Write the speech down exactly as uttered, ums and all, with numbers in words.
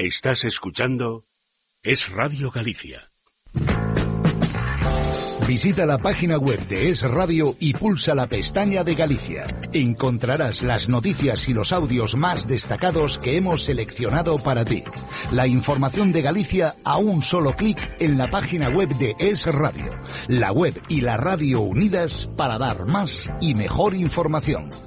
Estás escuchando Es Radio Galicia. Visita la página web de Es Radio y pulsa la pestaña de Galicia. Encontrarás las noticias y los audios más destacados que hemos seleccionado para ti. La información de Galicia a un solo clic en la página web de Es Radio. La web y la radio unidas para dar más y mejor información.